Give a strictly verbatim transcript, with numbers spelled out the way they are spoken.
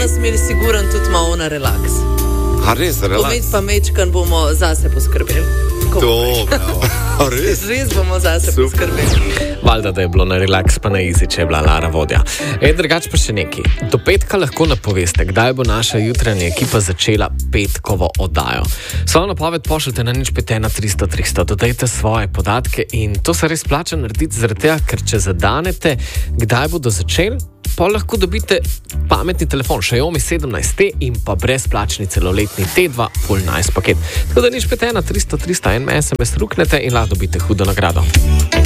danes imeli siguran tudi malo na relaks. A res, relaks? Pomed pa mečkan bomo zase poskrbeli. To, bravo. Res? Res bomo zase Super. poskrbeli. Valjda, da je bilo na relaks, pa na easy, če je bila Lara vodja. E, drugač pa še nekaj. Do petka lahko napoveste, kdaj bo naša jutranja ekipa začela petkovo oddajo. Svojo napoved pošljite na nič pet ena tristo tristo, dodajte svoje podatke in to se res plača narediti zaradi tega, ker če zadanete, kdaj bodo začeli, pa lahko dobite pametni telefon Xiaomi sedemnajst T in pa brezplačni celoletni T dva Full Nice paket. Tako da nič pet ena tristo tristo en es em es ruknete in lahko dobite hudo nagrado.